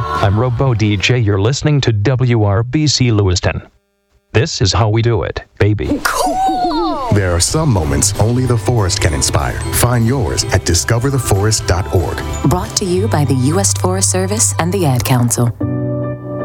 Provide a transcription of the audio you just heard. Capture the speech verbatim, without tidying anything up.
I'm Robo D J. You're listening to W R B C Lewiston. This is how we do it, baby. Cool! There are some moments only the forest can inspire. Find yours at discover the forest dot org. Brought to you by the U S Forest Service and the Ad Council.